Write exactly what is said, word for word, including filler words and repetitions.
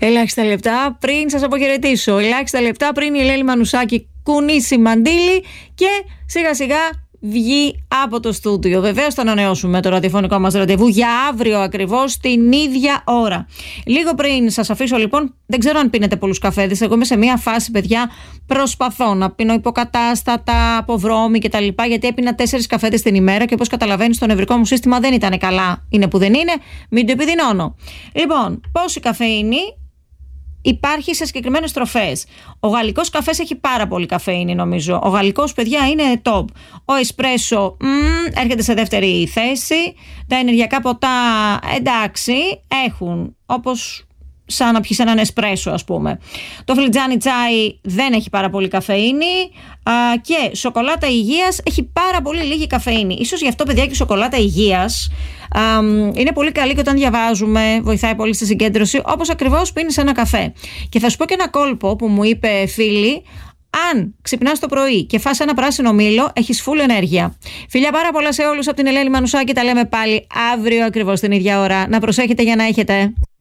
Ελάχιστα λεπτά πριν σας αποχαιρετήσω. Ελάχιστα λεπτά πριν η Ελένη Μανουσάκη κουνήσει μαντίλι και σιγά σιγά βγει από το στούντιο. Βεβαίως θα ανανεώσουμε το ραδιοφωνικό μας ραντεβού για αύριο ακριβώς την ίδια ώρα. Λίγο πριν σας αφήσω λοιπόν, δεν ξέρω αν πίνετε πολλούς καφέδες. Εγώ είμαι σε μια φάση, παιδιά, προσπαθώ να πίνω υποκατάστατα, από βρώμη κτλ. Γιατί έπινα τέσσερις καφέδες την ημέρα και όπως καταλαβαίνεις το νευρικό μου σύστημα δεν ήταν καλά. Είναι που δεν είναι, μην το επιδεινώνω. Λοιπόν, πόση καφεΐνη υπάρχει σε συγκεκριμένες τροφές. Ο γαλλικός καφές έχει πάρα πολύ καφεΐνη, νομίζω. Ο γαλλικός, παιδιά, είναι top. Ο εσπρέσο μ, έρχεται σε δεύτερη θέση. Τα ενεργειακά ποτά, εντάξει, έχουν, όπως σαν να πιεις έναν εσπρέσο, ας πούμε. Το φλιτζάνι τσάι δεν έχει πάρα πολύ καφεΐνη. Α, και σοκολάτα υγείας έχει πάρα πολύ λίγη καφεΐνη. Ίσως γι' αυτό, παιδιά, και η σοκολάτα υγείας α, είναι πολύ καλή και όταν διαβάζουμε βοηθάει πολύ στη συγκέντρωση, όπως ακριβώς πίνεις ένα καφέ. Και θα σου πω και ένα κόλπο που μου είπε φίλη. Αν ξυπνάς το πρωί και φας ένα πράσινο μήλο, έχεις full ενέργεια. Φιλιά πάρα πολλά σε όλους από την Ελένη Μανουσάκη. Τα λέμε πάλι αύριο ακριβώς την ίδια ώρα. Να προσέχετε για να έχετε.